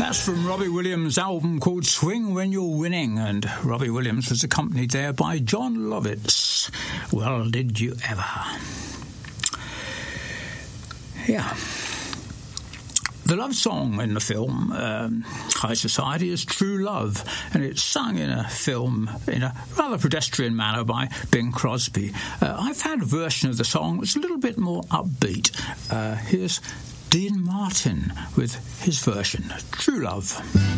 That's from Robbie Williams' album called Swing When You're Winning, and Robbie Williams was accompanied there by John Lovitz. Well, did you ever? Yeah. The love song in the film, High Society, is True Love, and it's sung in a film in a rather pedestrian manner by Bing Crosby. I've had a version of the song that's a little bit more upbeat. Here's Dean Martin with his version, True Love.